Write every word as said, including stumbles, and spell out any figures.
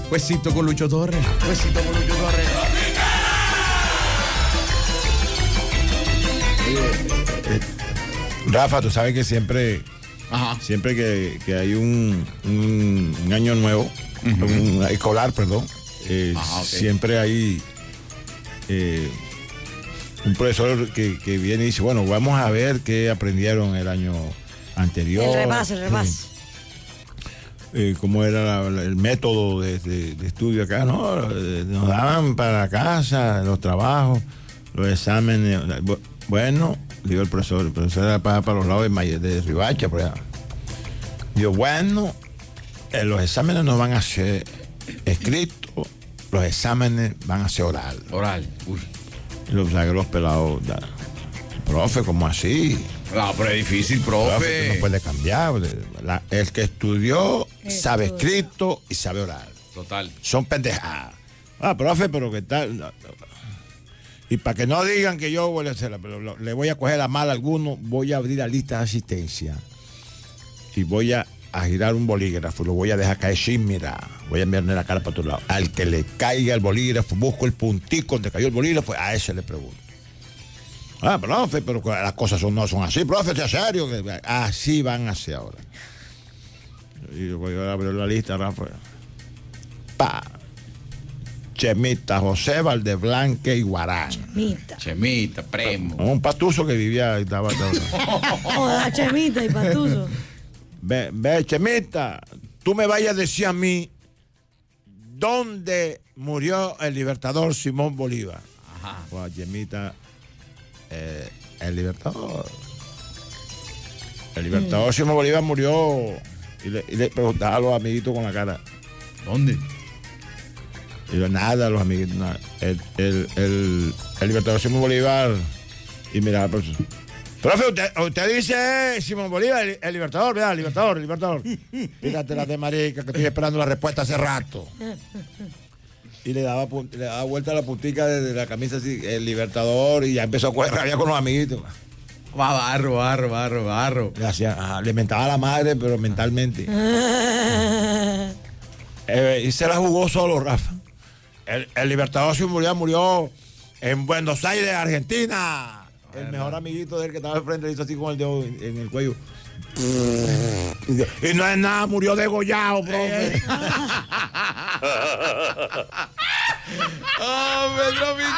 Huesito con Lucho Torres. Huesito con Lucho Torres. Oye, eh, Rafa, tú sabes que siempre, Ajá. siempre que, que hay un, un, un año nuevo, uh-huh. un escolar, perdón, eh, Ajá, okay. siempre hay eh, un profesor que, que viene y dice, bueno, vamos a ver qué aprendieron el año anterior. El rebase, el rebase. Eh, cómo era la, la, el método de, de, de estudio acá, ¿no? Nos daban para la casa, los trabajos, los exámenes. Bueno, digo el profesor, el profesor era para, para los lados de, May, de Ribacha, por allá. Digo, bueno, eh, los exámenes no van a ser escritos, los exámenes van a ser oral. Oral, uy. Y los, o sea, que los pelados, da, profe, ¿cómo así? No, pero es difícil, profe. profe no puede cambiar. La, el que estudió Estudio. sabe escrito y sabe oral. Total. Son pendejadas. Ah, profe, pero ¿qué tal? No, no. Y para que no digan que yo voy a hacerla, pero lo, le voy a coger a mal a alguno, voy a abrir la lista de asistencia y voy a, a girar un bolígrafo, lo voy a dejar caer sin mirar, voy a enviarle la cara para otro lado. Al que le caiga el bolígrafo, busco el puntico donde cayó el bolígrafo, a ese le pregunto. Ah, profe, pero las cosas son, no son así, profe, sea serio. Así van a ser ahora. Y yo voy a abrir la lista, Rafa. Pa. Chemita, José Valdeblanque y Guarán. Chemita. Chemita, primo. Un patuso que vivía y estaba. Joda, Chemita y patuso. Ve, ve, Chemita, tú me vayas a decir a mí dónde murió el libertador Simón Bolívar. Ajá. Pues, Chemita. Eh, el libertador el libertador mm. Simón Bolívar murió y le, y le preguntaba a los amiguitos con la cara ¿dónde? Y yo, nada, los amiguitos nada. El, el, el, el libertador Simón Bolívar y miraba profe, profe usted, usted dice Simón Bolívar el, el libertador, ¿verdad? El libertador, el libertador. Fíjate la de marica que estoy esperando la respuesta hace rato. Y le daba, le daba vuelta a la puntica de la camisa así, el libertador, y ya empezó a coger rabia con los amiguitos. Va, barro, barro, barro, barro. Le hacía, ajá, le mentaba a la madre, pero mentalmente. eh, y se la jugó solo, Rafa. El, el libertador Simón Bolívar murió en Buenos Aires, Argentina. Bueno. El mejor amiguito de él que estaba al frente le hizo así con el dedo en, en el cuello. Y no es nada, murió degollado, profe. Oh, Pedro